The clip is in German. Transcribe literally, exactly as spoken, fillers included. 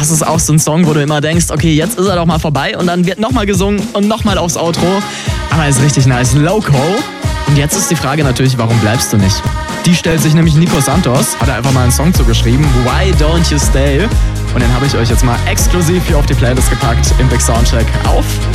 das ist auch so ein Song, wo du immer denkst, okay, jetzt ist er doch mal vorbei und dann wird nochmal gesungen und nochmal aufs Outro. Aber ist richtig nice. Loco. Und jetzt ist die Frage natürlich, warum bleibst du nicht? Die stellt sich nämlich Nico Santos, hat er einfach mal einen Song zugeschrieben, Why Don't You Stay? Und den habe ich euch jetzt mal exklusiv hier auf die Playlist gepackt im Big Soundcheck auf